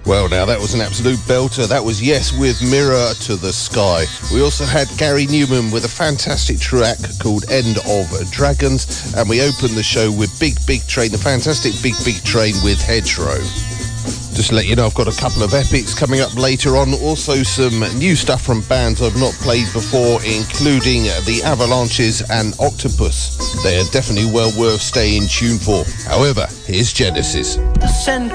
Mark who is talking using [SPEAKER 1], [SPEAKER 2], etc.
[SPEAKER 1] Well, now, that was an absolute belter. That was Yes with Mirror to the Sky. We also had Gary Newman with a fantastic track called End of Dragons, and we opened the show with Big Big Train, the fantastic Big Big Train with Hedgerow. Just to let you know, I've got a couple of epics coming up later on. Also some new stuff from bands I've not played before, including the Avalanches and Octopus. They are definitely well worth staying tuned for. However, here's Genesis.
[SPEAKER 2] Send